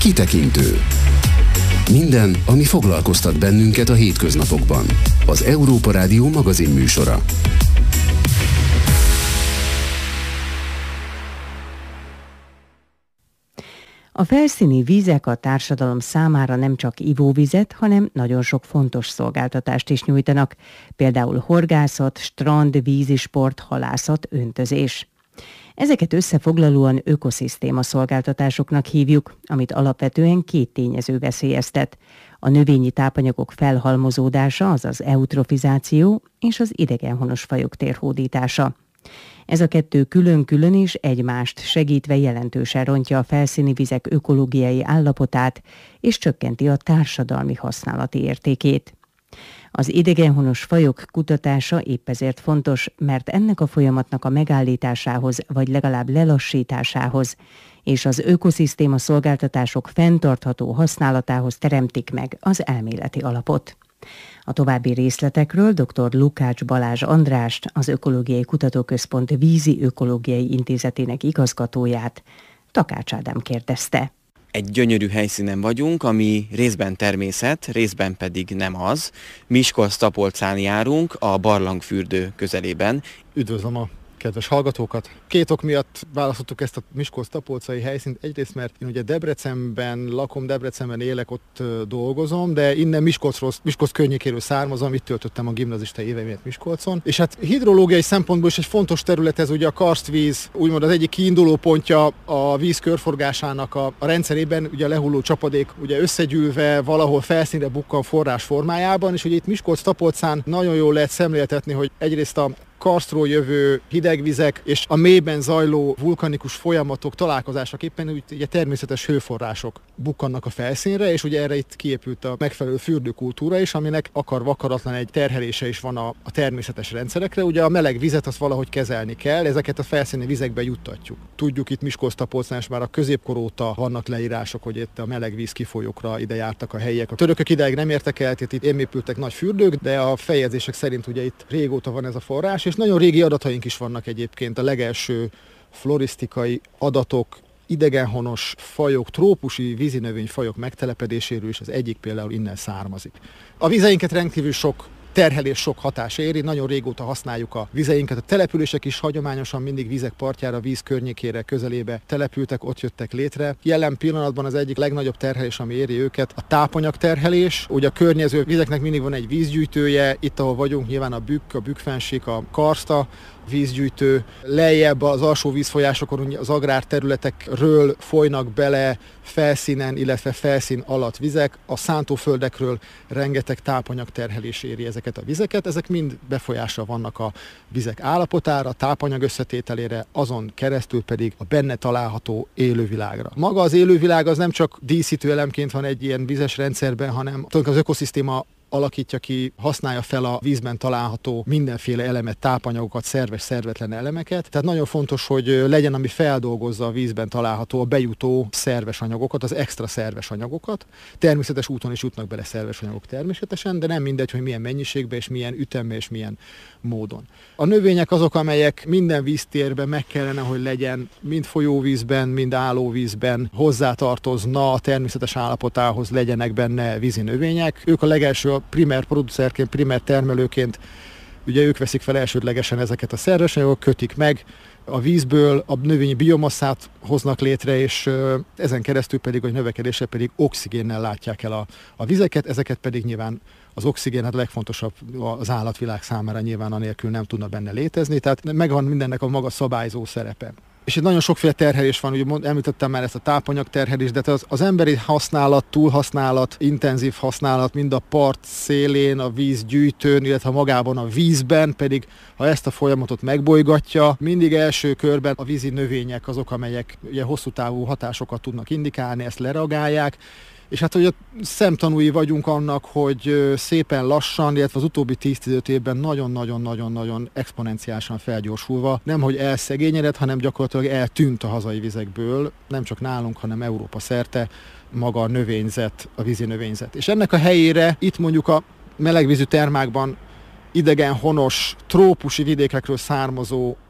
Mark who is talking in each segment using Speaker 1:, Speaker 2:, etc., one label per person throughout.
Speaker 1: Kitekintő. Minden, ami foglalkoztat bennünket a hétköznapokban. Az Európa Rádió magazin műsora.
Speaker 2: A felszíni vízek a társadalom számára nem csak ivóvizet, hanem nagyon sok fontos szolgáltatást is nyújtanak, például horgászat, strand, vízisport, halászat, öntözés. Ezeket összefoglalóan ökoszisztéma szolgáltatásoknak hívjuk, amit alapvetően két tényező veszélyeztet: a növényi tápanyagok felhalmozódása, azaz eutrofizáció, és az idegenhonos fajok térhódítása. Ez a kettő külön-külön és egymást segítve jelentősen rontja a felszíni vizek ökológiai állapotát, és csökkenti a társadalmi használati értékét. Az idegenhonos fajok kutatása épp ezért fontos, mert ennek a folyamatnak a megállításához, vagy legalább lelassításához, és az ökoszisztéma szolgáltatások fenntartható használatához teremtik meg az elméleti alapot. A további részletekről dr. Lukács Balázs Andrást, az Ökológiai Kutatóközpont Vízi Ökológiai Intézetének igazgatóját Takács Ádám kérdezte.
Speaker 3: Egy gyönyörű helyszínen vagyunk, ami részben természet, részben pedig nem az. Miskolc-Tapolcán járunk, a barlangfürdő közelében.
Speaker 4: Üdvözlöm a kedves hallgatókat! Két ok miatt választottuk ezt a miskolc-tapolcai helyszínt. Egyrészt, mert én ugye Debrecenben lakom, Debrecenben élek, ott dolgozom, de innen Miskolc környékéről származom, itt töltöttem a gimnazista éveimet Miskolcon. És hát hidrológiai szempontból is egy fontos terület ez, ugye a karstvíz, úgymond az egyik kiinduló pontja a víz körforgásának a rendszerében, ugye a lehulló csapadék ugye összegyűlve valahol felszínre bukkan forrás formájában, és ugye itt Miskolc-Tapolcán nagyon jól lehet szemléltetni, hogy egyrészt a karstról jövő hidegvizek és a mélyben zajló vulkanikus folyamatok találkozásaképpen ugye természetes hőforrások bukkannak a felszínre, és ugye erre itt kiépült a megfelelő fürdőkultúra is, aminek akar-vakaratlan egy terhelése is van a természetes rendszerekre. Ugye a meleg vizet azt valahogy kezelni kell, ezeket a felszíni vizekbe juttatjuk. Tudjuk, itt Miskolc-Tapolcán is már a középkor óta vannak leírások, hogy itt a meleg víz kifolyókra ide jártak a helyiek. A törökök ideig nem értek el, itt épültek nagy fürdők, de a feljegyzések szerint ugye itt régóta van ez a forrás, és nagyon régi adataink is vannak egyébként. A legelső florisztikai adatok idegenhonos fajok, trópusi vízinövényfajok megtelepedéséről is az egyik például innen származik. A vizeinket rendkívül sok terhelés, sok hatás éri, nagyon régóta használjuk a vizeinket. A települések is hagyományosan mindig vizek partjára, víz környékére, közelébe települtek, ott jöttek létre. Jelen pillanatban az egyik legnagyobb terhelés, ami éri őket, a tápanyagterhelés. Ugye a környező vizeknek mindig van egy vízgyűjtője, itt ahol vagyunk nyilván a Bükkfennsík, a Karszta vízgyűjtő, lejjebb az alsó vízfolyásokon az agrárterületekről folynak bele felszínen, illetve felszín alatt vizek, a szántóföldekről rengeteg tápanyagterhelés éri ezeket a vizeket, ezek mind befolyással vannak a vizek állapotára, tápanyag összetételére, azon keresztül pedig a benne található élővilágra. Maga az élővilág az nem csak díszítő elemként van egy ilyen vizes rendszerben, hanem tulajdonképpen az ökoszisztéma alakítja ki, használja fel a vízben található mindenféle elemet, tápanyagokat, szerves, szervetlen elemeket. Tehát nagyon fontos, hogy legyen, ami feldolgozza a vízben található, a bejutó szerves anyagokat, az extra szerves anyagokat. Természetes úton is jutnak bele szerves anyagok természetesen, de nem mindegy, hogy milyen mennyiségben és milyen ütemmel és milyen módon. A növények azok, amelyek minden víztérben meg kellene, hogy legyen, mind folyóvízben, mind állóvízben hozzátartozna a természetes állapotához, legyenek benne vízi növények. Ők a legelső primer producerként, primer termelőként, ugye ők veszik fel elsődlegesen ezeket a szerves anyagokat, kötik meg a vízből, a növényi biomasszát hoznak létre, és ezen keresztül pedig a növekedésre pedig oxigénnel látják el a vizeket, ezeket pedig nyilván az oxigén, hát a legfontosabb az állatvilág számára, nyilván anélkül nem tudna benne létezni, tehát megvan mindennek a maga szabályzó szerepe. És itt nagyon sokféle terhelés van, ugye említettem már ezt a tápanyagterhelést, de az emberi használat, túlhasználat, intenzív használat mind a part szélén, a vízgyűjtőn, illetve magában a vízben, pedig ha ezt a folyamatot megbolygatja, mindig első körben a vízi növények azok, amelyek ugye hosszú távú hatásokat tudnak indikálni, ezt lereagálják. És hát ugye szemtanúi vagyunk annak, hogy szépen lassan, illetve az utóbbi 10-15 évben nagyon-nagyon-nagyon-nagyon exponenciálisan felgyorsulva, nemhogy elszegényedett, hanem gyakorlatilag eltűnt a hazai vizekből, nem csak nálunk, hanem Európa szerte maga a növényzet, a vízi növényzet. És ennek a helyére itt mondjuk a melegvízű termákban idegenhonos, trópusi vidékekről származó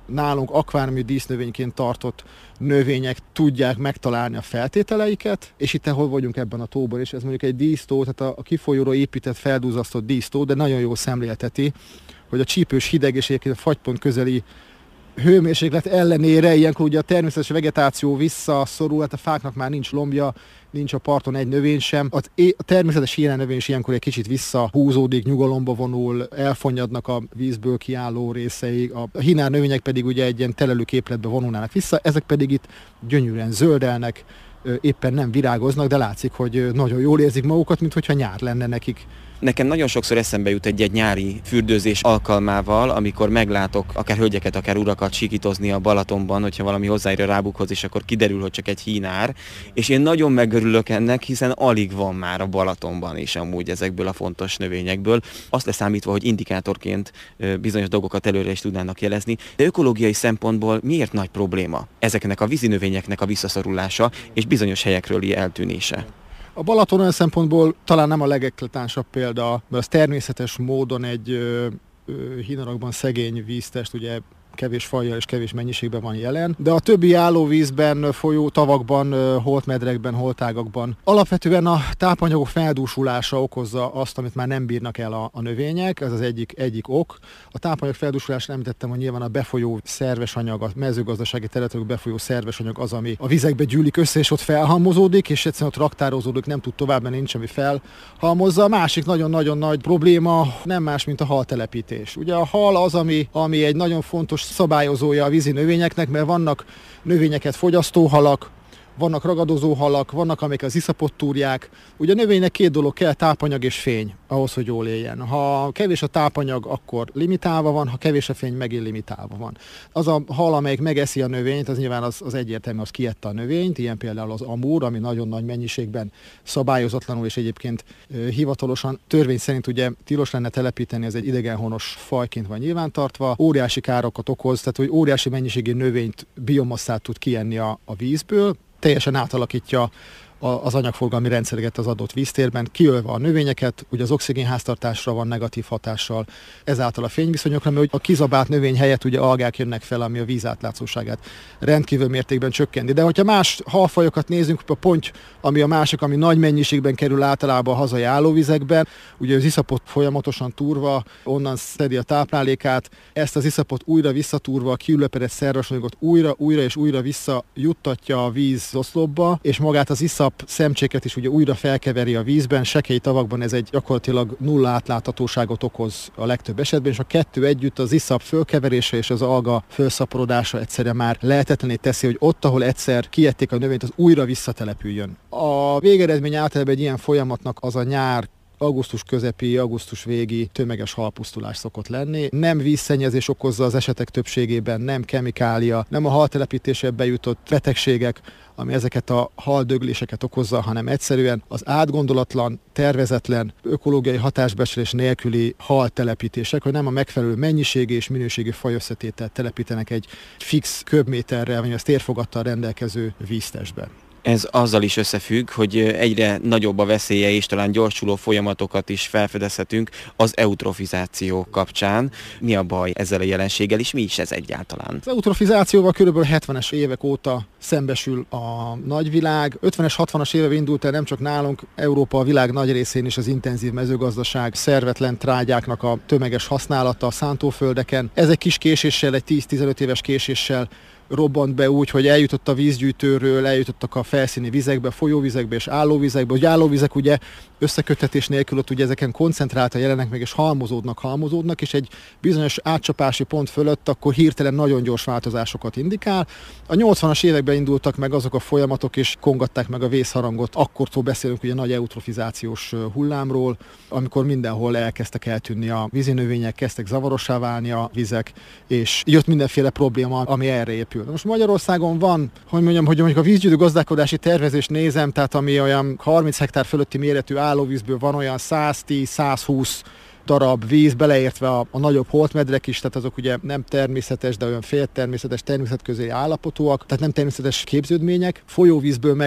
Speaker 4: nálunk akváriumi dísznövényként tartott növények tudják megtalálni a feltételeiket, és itt hol vagyunk ebben a tóban, és ez mondjuk egy dísztó, tehát a kifolyóra épített, feldúzasztott dísztó, de nagyon jól szemlélteti, hogy a csípős hideg és egyébként a fagypont közeli hőmérséklet ellenére ilyenkor ugye a természetes vegetáció visszaszorul, hát a fáknak már nincs lombja, nincs a parton egy növény sem. A természetes hírenövény is ilyenkor egy kicsit visszahúzódik, nyugalomba vonul, elfonnyadnak a vízből kiálló részeig. A hinár növények pedig ugye egy ilyen telelő képletbe vonulnának vissza, ezek pedig itt gyönyörűen zöldelnek, éppen nem virágoznak, de látszik, hogy nagyon jól érzik magukat, mintha nyár lenne nekik.
Speaker 3: Nekem nagyon sokszor eszembe jut egy nyári fürdőzés alkalmával, amikor meglátok akár hölgyeket, akár urakat sikítozni a Balatonban, hogyha valami hozzáér a rábukhoz, és akkor kiderül, hogy csak egy hínár. És én nagyon megörülök ennek, hiszen alig van már a Balatonban is amúgy ezekből a fontos növényekből. Azt leszámítva, hogy indikátorként bizonyos dolgokat előre is tudnának jelezni. De ökológiai szempontból miért nagy probléma ezeknek a vízi növényeknek a visszaszorulása és bizonyos helyekről eltűnése?
Speaker 4: A Balaton olyan szempontból talán nem a legeklatánsabb példa, mert az természetes módon egy hínarakban szegény víztest, ugye kevés fajjal és kevés mennyiségben van jelen, de a többi állóvízben, folyó tavakban, holtmedrekben, holtágakban alapvetően a tápanyagok feldúsulása okozza azt, amit már nem bírnak el a növények, ez az egyik ok. A tápanyag feldúsulásra említettem, hogy nyilván a befolyó szerves anyag, a mezőgazdasági területekből befolyó szerves anyag az, ami a vizekbe gyűlik össze, és ott felhalmozódik, és egyszerűen ott raktározódik, nem tud tovább menni, nincs, ami felhalmozza. A másik nagyon-nagyon nagy probléma nem más, mint a haltelepítés. Ugye a hal az, ami egy nagyon fontos szabályozója a vízi növényeknek, mert vannak növényeket fogyasztó halak, vannak ragadozó halak, vannak, amik az iszapot túrják. Ugye a növénynek két dolog kell, tápanyag és fény, ahhoz, hogy jól éljen. Ha kevés a tápanyag, akkor limitálva van, ha kevés a fény, megint limitálva van. Az a hal, amelyik megeszi a növényt, az nyilván az egyértelmű, az kiette a növényt, ilyen például az amúr, ami nagyon nagy mennyiségben szabályozatlanul és egyébként hivatalosan törvény szerint ugye tilos lenne telepíteni, ez egy idegenhonos fajként van nyilvántartva, óriási károkat okoz, tehát hogy óriási mennyiségű növényt, biomasszát tud kienni a vízből, teljesen átalakítja az anyagforgalmi rendszereket az adott víztérben, kiölve a növényeket, ugye az oxigénháztartásra van negatív hatással, ezáltal a fényviszonyokra, mert a kizabált növény helyett ugye algák jönnek fel, ami a víz átlátszóságát rendkívül mértékben csökkenti. De hogyha más halfajokat nézünk, a ponty, ami a másik, ami nagy mennyiségben kerül általában a hazai állóvizekben, ugye az iszapot folyamatosan túrva, onnan szedi a táplálékát, ezt az iszapot újra visszatúrva, a kiülepedett szervesanyagot újra és újra visszajuttatja a vízoszlopba, és magát az iszap szemcséket is ugye újra felkeveri a vízben, sekély tavakban ez egy gyakorlatilag nulla átláthatóságot okoz a legtöbb esetben, és a kettő együtt az iszap fölkeverése és az alga fölszaporodása egyszerre már lehetetlené teszi, hogy ott, ahol egyszer kiették a növényt, az újra visszatelepüljön. A végeredmény általában egy ilyen folyamatnak az a nyár, augusztus közepi, augusztus végi tömeges halpusztulás szokott lenni. Nem vízszennyezés okozza az esetek többségében, nem kemikália, nem a haltelepítésre bejutott betegségek, ami ezeket a haldögléseket okozza, hanem egyszerűen az átgondolatlan, tervezetlen, ökológiai hatásbecslés nélküli haltelepítések, hogy nem a megfelelő mennyiségi és minőségi fajösszetételt telepítenek egy fix köbméterrel, vagy az térfogattal rendelkező víztestbe.
Speaker 3: Ez azzal is összefügg, hogy egyre nagyobb a veszélye, és talán gyorsuló folyamatokat is felfedezhetünk az eutrofizáció kapcsán. Mi a baj ezzel a jelenséggel, és mi is ez egyáltalán? Az
Speaker 4: eutrofizációval kb. 70-es évek óta szembesül a nagyvilág. 50-es, 60-as évek indult el nem csak nálunk, Európa a világ nagy részén is az intenzív mezőgazdaság, szervetlen trágyáknak a tömeges használata a szántóföldeken. Ez egy kis késéssel, egy 10-15 éves késéssel robbant be úgy, hogy eljutott a vízgyűjtőről, eljutottak a felszíni vizekbe, folyóvizekbe és állóvizekbe. Ugye állóvizek ugye összeköttetés nélkül ott ugye ezeken koncentráltan jelennek meg, és halmozódnak, és egy bizonyos átcsapási pont fölött akkor hirtelen nagyon gyors változásokat indikál. A 80-as években indultak meg azok a folyamatok, és kongatták meg a vészharangot. Akkortól beszélünk ugye nagy eutrofizációs hullámról, amikor mindenhol elkezdtek eltűnni a vízinövények, kezdtek zavarossá válni a vizek, és jött mindenféle probléma, ami erre épül. Most Magyarországon van, hogy mondjuk a vízgyűjtő gazdálkodási tervezést nézem, tehát ami olyan 30 hektár fölötti méretű állóvízből van olyan 110-120 darab víz, beleértve a nagyobb holtmedrek is, tehát azok ugye nem természetes, de olyan féltermészetes, természetközeli állapotúak, tehát nem természetes képződmények. Folyóvízből meg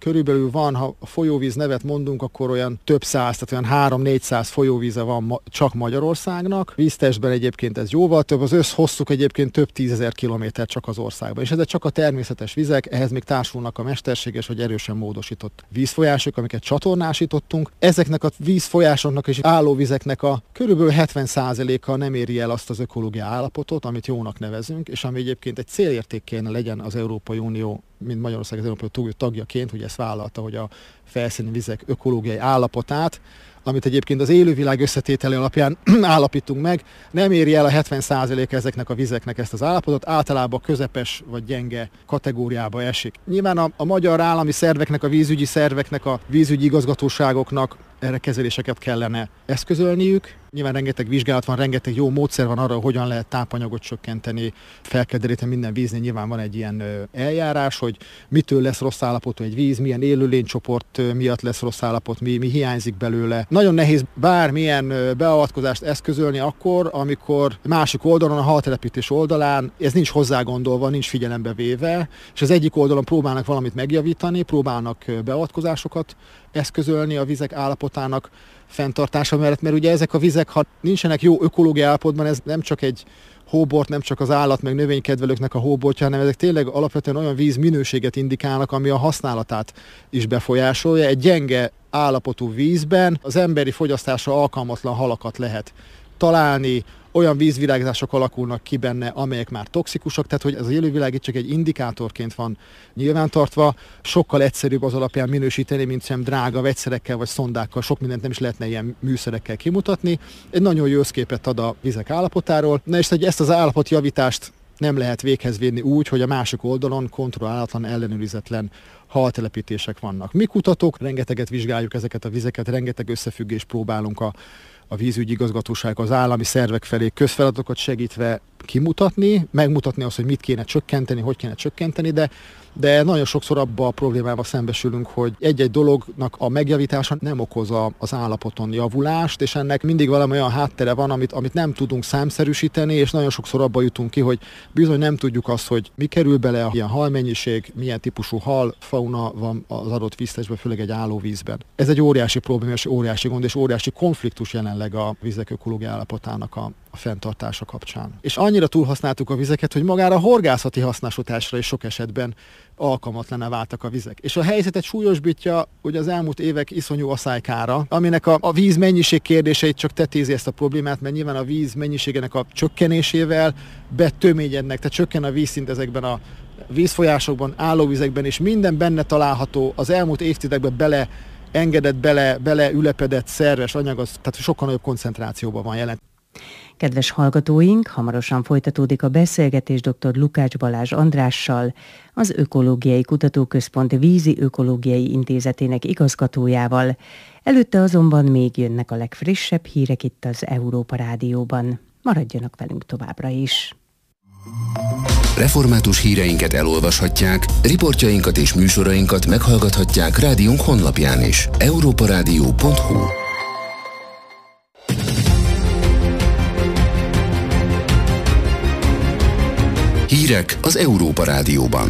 Speaker 4: körülbelül van, ha a folyóvíz nevet mondunk, akkor olyan több száz, tehát olyan 300-400 folyóvíze van csak Magyarországnak. Víztestben egyébként ez jóval több, az összhosszuk egyébként több 10 000 kilométer csak az országban. És ezek csak a természetes vizek, ehhez még társulnak a mesterséges vagy erősen módosított vízfolyások, amiket csatornásítottunk. Ezeknek a vízfolyásoknak és állóvizeknek a körülbelül 70%-a nem éri el azt az ökológiai állapotot, amit jónak nevezünk, és ami egyébként egy célérték kéne legyen az Európai Unió, mint Magyarország az Európai Unió tagjaként, hogy ezt vállalta, hogy a felszíni vizek ökológiai állapotát, amit egyébként az élővilág összetétele alapján állapítunk meg, nem éri el a 70%-a ezeknek a vizeknek ezt az állapotot, általában közepes vagy gyenge kategóriába esik. Nyilván a magyar állami szerveknek, a vízügyi szerveknek, a vízügyi igazgatóságoknak erre kezeléseket kellene eszközölniük. Nyilván rengeteg vizsgálat van, rengeteg jó módszer van arra, hogyan lehet tápanyagot csökkenteni, fel kell deríteni minden víznél. Nyilván van egy ilyen eljárás, hogy mitől lesz rossz állapotú egy víz, milyen élőlénycsoport miatt lesz rossz állapot, mi hiányzik belőle. Nagyon nehéz bármilyen beavatkozást eszközölni akkor, amikor másik oldalon, a haltelepítés oldalán ez nincs hozzá-gondolva, nincs figyelembe véve, és az egyik oldalon próbálnak valamit megjavítani, próbálnak beavatkozásokat eszközölni a vizek állapotának fenntartása mellett, mert ugye ezek a vizek, ha nincsenek jó ökológiai állapotban, ez nem csak egy hóbort, nem csak az állat meg növénykedvelőknek a hóbortja, hanem ezek tényleg alapvetően olyan vízminőséget indikálnak, ami a használatát is befolyásolja. Egy gyenge állapotú vízben az emberi fogyasztásra alkalmatlan halakat lehet találni, olyan vízvirágzások alakulnak ki benne, amelyek már toxikusak, tehát hogy ez az élővilág itt csak egy indikátorként van nyilvántartva, sokkal egyszerűbb az alapján minősíteni, mint sem drága vegyszerekkel vagy szondákkal, sok mindent nem is lehetne ilyen műszerekkel kimutatni. Egy nagyon jó összképet ad a vizek állapotáról, na és hogy ezt az állapotjavítást nem lehet véghez vinni úgy, hogy a másik oldalon kontrollálatlan, ellenőrizetlen haltelepítések vannak. Mi kutatók rengeteget vizsgáljuk ezeket a vizeket, rengeteg összefüggést próbálunk a vízügyi igazgatóság, az állami szervek felé közfeladatokat segítve kimutatni, megmutatni azt, hogy mit kéne csökkenteni, hogy kéne csökkenteni, de nagyon sokszor abban a problémával szembesülünk, hogy egy-egy dolognak a megjavítása nem okoz az állapoton javulást, és ennek mindig valami olyan háttere van, amit nem tudunk számszerűsíteni, és nagyon sokszor abba jutunk ki, hogy bizony nem tudjuk azt, hogy mi kerül bele, ilyen halmennyiség, milyen típusú hal, fauna van az adott víztestben, főleg egy állóvízben. Ez egy óriási probléma, és óriási gond, és óriási konfliktus jelenleg a vizek ökológiai állapotának a fenntartása kapcsán. És annyira túlhasználtuk a vizeket, hogy magára a horgászati hasznosításra is sok esetben alkalmatlaná váltak a vizek. És a helyzetet súlyosbítja ugye az elmúlt évek iszonyú aszálykára, aminek a víz mennyiség kérdéseit csak tetézi ezt a problémát, mert nyilván a víz mennyiségének a csökkenésével betöményednek, tehát csökken a vízszint ezekben a vízfolyásokban, állóvizekben, és minden benne található az elmúlt évtizedekben bele ülepedett szerves anyag, tehát sokkal nagyobb koncentrációban van jelen.
Speaker 2: Kedves hallgatóink, hamarosan folytatódik a beszélgetés dr. Lukács Balázs Andrással, az Ökológiai Kutatóközpont Vízi Ökológiai Intézetének igazgatójával. Előtte azonban még jönnek a legfrissebb hírek itt az Európa Rádióban. Maradjanak velünk továbbra is.
Speaker 1: Református híreinket elolvashatják, riportjainkat és műsorainkat meghallgathatják rádiónk honlapján is. europaradio.hu. Hírek az Európa Rádióban.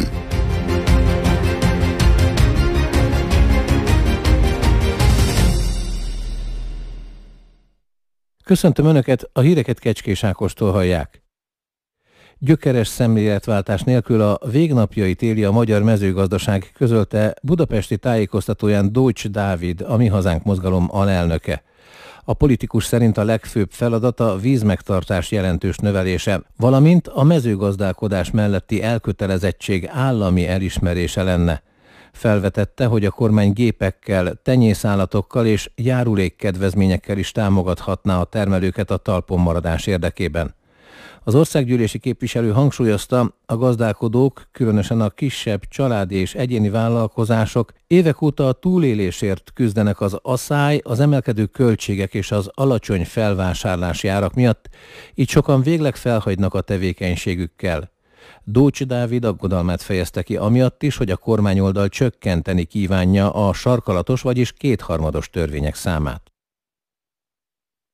Speaker 5: Köszöntöm Önöket, a híreket Kecskés Ákostól hallják. Gyökeres szemléletváltás nélkül a végnapjait éli a magyar mezőgazdaság, közölte budapesti tájékoztatóján Dócs Dávid, a Mi Hazánk mozgalom alelnöke. A politikus szerint a legfőbb feladata a vízmegtartás jelentős növelése, valamint a mezőgazdálkodás melletti elkötelezettség állami elismerése lenne. Felvetette, hogy a kormány gépekkel, tenyészállatokkal és járulékkedvezményekkel is támogathatná a termelőket a talpon maradás érdekében. Az országgyűlési képviselő hangsúlyozta, a gazdálkodók, különösen a kisebb családi és egyéni vállalkozások évek óta a túlélésért küzdenek az aszály, az emelkedő költségek és az alacsony felvásárlási árak miatt, így sokan végleg felhagynak a tevékenységükkel. Dócs Dávid aggodalmát fejezte ki amiatt is, hogy a kormányoldal csökkenteni kívánja a sarkalatos, vagyis kétharmados törvények számát.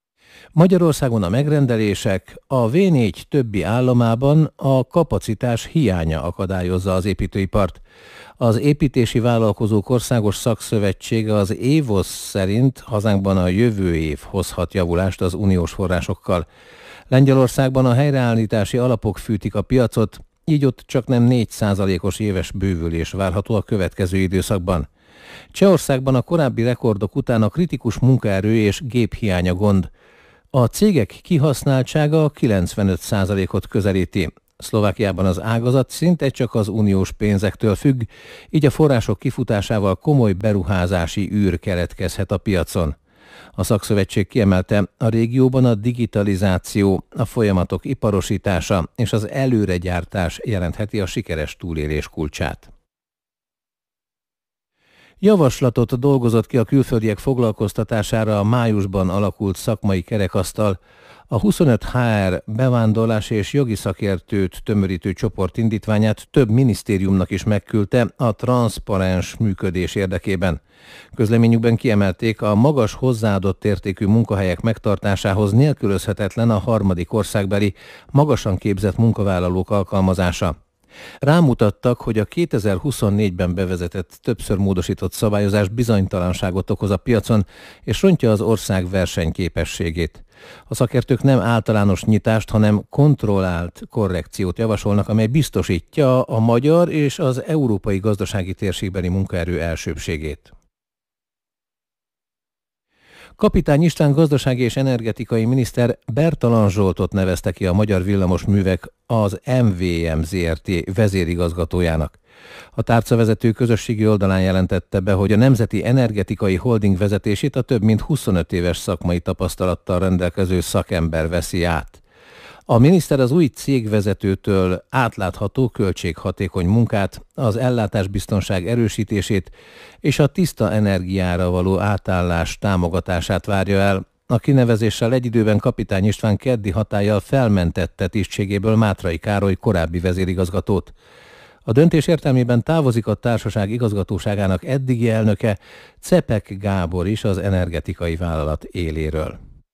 Speaker 5: Magyarországon a megrendelések a V4 többi államában a kapacitás hiánya akadályozza az építőipart. Az Építési Vállalkozók Országos Szakszövetsége, az ÉVOSZ szerint hazánkban a jövő év hozhat javulást az uniós forrásokkal. Lengyelországban a helyreállítási alapok fűtik a piacot, így ott csaknem 4%-os éves bővülés várható a következő időszakban. Csehországban a korábbi rekordok után a kritikus munkaerő és géphiánya gond. A cégek kihasználtsága 95%-ot közelíti. Szlovákiában az ágazat szinte csak az uniós pénzektől függ, így a források kifutásával komoly beruházási űr keletkezhet a piacon. A szakszövetség kiemelte, a régióban a digitalizáció, a folyamatok iparosítása és az előregyártás jelentheti a sikeres túlélés kulcsát. Javaslatot dolgozott ki a külföldiek foglalkoztatására a májusban alakult szakmai kerekasztal. A 25 HR bevándorlás és jogi szakértőt tömörítő csoport indítványát több minisztériumnak is megküldte a transzparens működés érdekében. Közleményükben kiemelték, a magas hozzáadott értékű munkahelyek megtartásához nélkülözhetetlen a harmadik országbeli, magasan képzett munkavállalók alkalmazása. Rámutattak, hogy a 2024-ben bevezetett, többször módosított szabályozás bizonytalanságot okoz a piacon, és rontja az ország versenyképességét. A szakértők nem általános nyitást, hanem kontrollált korrekciót javasolnak, amely biztosítja a magyar és az európai gazdasági térségbeli munkaerő elsőbbségét. Kapitány István gazdasági és energetikai miniszter Bertalan Zsoltot nevezte ki a Magyar Villamosművek, az MVM Zrt. Vezérigazgatójának. A tárcavezető közösségi oldalán jelentette be, hogy a Nemzeti Energetikai Holding vezetését a több mint 25 éves szakmai tapasztalattal rendelkező szakember veszi át. A miniszter az új cégvezetőtől átlátható, költséghatékony munkát, az ellátásbiztonság erősítését és a tiszta energiára való átállás támogatását várja el. A kinevezéssel egy időben Kapitány István keddi hatállyal felmentette tisztségéből Mátrai Károly korábbi vezérigazgatót. A döntés értelmében távozik a társaság igazgatóságának eddigi elnöke, Cepek Gábor is az energetikai vállalat éléről.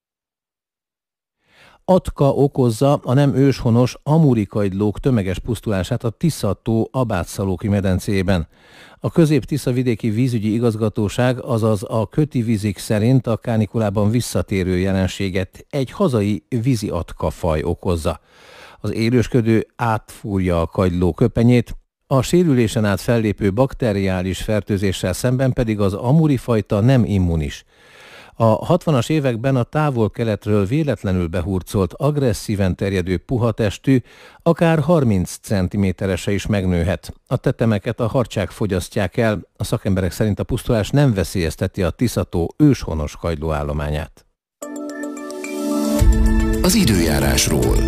Speaker 5: Atka okozza a nem őshonos amurikagylók tömeges pusztulását a Tisza-tó Abátszalóki medencéjében. A Közép-Tisza vidéki vízügyi igazgatóság, azaz a Kötivízik szerint a kánikulában visszatérő jelenséget egy hazai vízi atkafaj okozza. Az élősködő átfúrja a kagyló köpenyét, a sérülésen át fellépő bakteriális fertőzéssel szemben pedig az amurifajta nem immunis. A 60-as években a távol-keletről véletlenül behurcolt, agresszíven terjedő puha testű, akár 30 cm-esre is megnőhet. A tetemeket a harcsák fogyasztják el, a szakemberek szerint a pusztulás nem veszélyezteti a Tisza-tó őshonos kagylóállományát.
Speaker 1: Az időjárásról.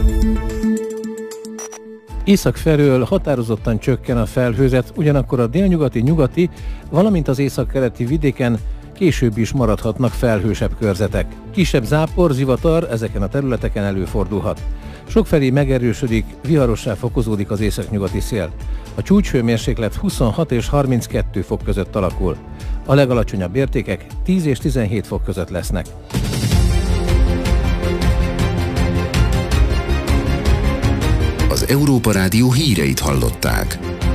Speaker 5: Észak felől határozottan csökken a felhőzet, ugyanakkor a délnyugati, nyugati, valamint az északkeleti vidéken később is maradhatnak felhősebb körzetek. Kisebb zápor, zivatar ezeken a területeken előfordulhat. Sokfelé megerősödik, viharossá fokozódik az északnyugati szél. A csúcshőmérséklet 26 és 32 fok között alakul. A legalacsonyabb értékek 10 és 17 fok között lesznek.
Speaker 1: Az Európa Rádió híreit hallották.